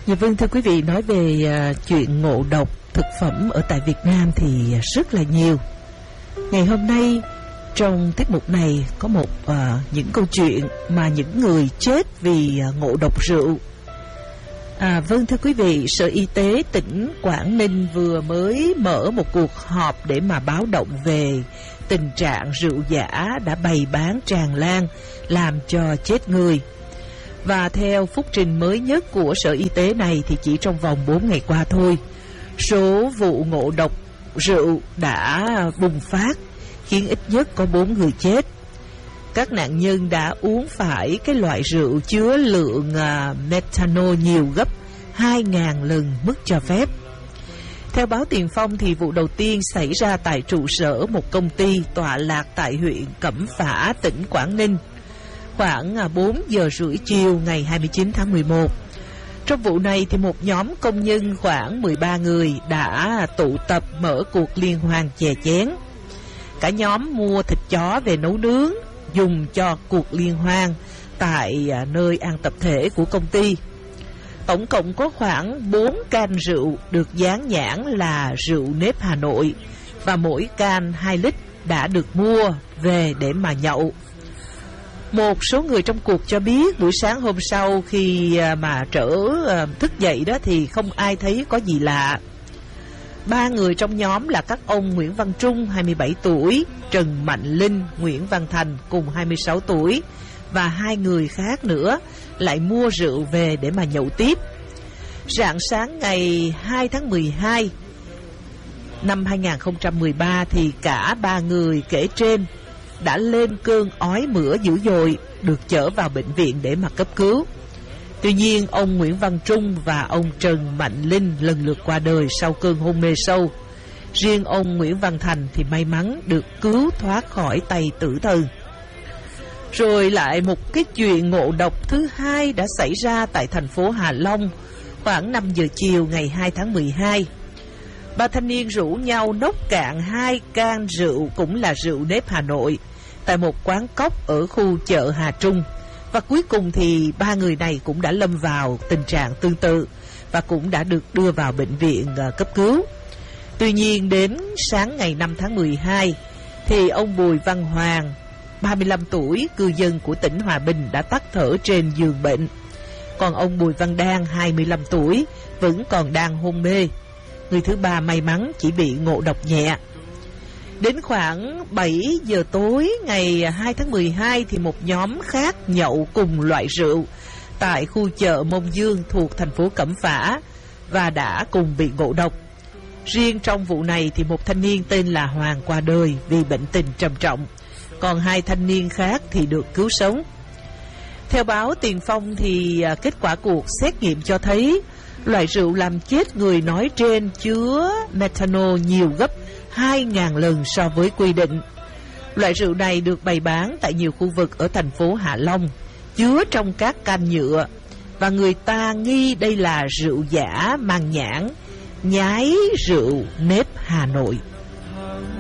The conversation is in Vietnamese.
Dạ vâng, thưa quý vị, nói về chuyện ngộ độc thực phẩm ở tại Việt Nam thì rất là nhiều. Ngày hôm nay trong tiết mục này có những câu chuyện mà những người chết vì ngộ độc rượu. Vâng, thưa quý vị, Sở Y tế tỉnh Quảng Ninh vừa mới mở một cuộc họp để mà báo động về tình trạng rượu giả đã bày bán tràn lan làm cho chết người. Và theo phúc trình mới nhất của Sở Y tế này thì chỉ trong vòng 4 ngày qua thôi, số vụ ngộ độc rượu đã bùng phát, khiến ít nhất có 4 người chết. Các nạn nhân đã uống phải cái loại rượu chứa lượng methanol nhiều gấp 2.000 lần mức cho phép. Theo báo Tiền Phong thì vụ đầu tiên xảy ra tại trụ sở một công ty tọa lạc tại huyện Cẩm Phả, tỉnh Quảng Ninh, khoảng 4 giờ rưỡi chiều ngày 29 tháng 11. Trong vụ này thì một nhóm công nhân khoảng 13 người đã tụ tập mở cuộc liên hoan chè chén. Cả nhóm mua thịt chó về nấu nướng, dùng cho cuộc liên hoan tại nơi ăn tập thể của công ty. Tổng cộng có khoảng 4 can rượu được dán nhãn là rượu nếp Hà Nội, và mỗi can 2 lít đã được mua về để mà nhậu. Một số người trong cuộc cho biết buổi sáng hôm sau khi mà thức dậy đó thì không ai thấy có gì lạ. 3 người trong nhóm là các ông Nguyễn Văn Trung 27 tuổi, Trần Mạnh Linh, Nguyễn Văn Thành cùng 26 tuổi và 2 người khác nữa lại mua rượu về để mà nhậu tiếp. Rạng sáng ngày 2 tháng 12 năm 2013 thì cả 3 người kể trên đã lên cơn ói mửa dữ dội, được chở vào bệnh viện để mà cấp cứu. Tuy nhiên, ông Nguyễn Văn Trung và ông Trần Mạnh Linh lần lượt qua đời sau cơn hôn mê sâu. Riêng ông Nguyễn Văn Thành thì may mắn được cứu thoát khỏi tay tử thần. Rồi lại một cái chuyện ngộ độc thứ hai đã xảy ra tại thành phố Hạ Long khoảng 5 giờ chiều ngày 2 tháng 12. 3 thanh niên rủ nhau nốc cạn 2 can rượu cũng là rượu nếp Hà Nội tại một quán cóc ở khu chợ Hà Trung. Và cuối cùng thì 3 người này cũng đã lâm vào tình trạng tương tự và cũng đã được đưa vào bệnh viện cấp cứu. Tuy nhiên đến sáng ngày 5 tháng 12 thì ông Bùi Văn Hoàng, 35 tuổi, cư dân của tỉnh Hòa Bình đã tắt thở trên giường bệnh. Còn ông Bùi Văn Đan, 25 tuổi, vẫn còn đang hôn mê. Người thứ ba may mắn chỉ bị ngộ độc nhẹ. Đến khoảng 7 giờ tối ngày 2 tháng 12 thì một nhóm khác nhậu cùng loại rượu tại khu chợ Mông Dương thuộc thành phố Cẩm Phả và đã cùng bị ngộ độc. Riêng trong vụ này thì một thanh niên tên là Hoàng qua đời vì bệnh tình trầm trọng, còn 2 thanh niên khác thì được cứu sống. Theo báo Tiền Phong thì kết quả cuộc xét nghiệm cho thấy loại rượu làm chết người nói trên chứa methanol nhiều gấp 2.000 lần so với quy định. Loại rượu này được bày bán tại nhiều khu vực ở thành phố Hạ Long, chứa trong các can nhựa, và người ta nghi đây là rượu giả mang nhãn nhái rượu nếp Hà Nội.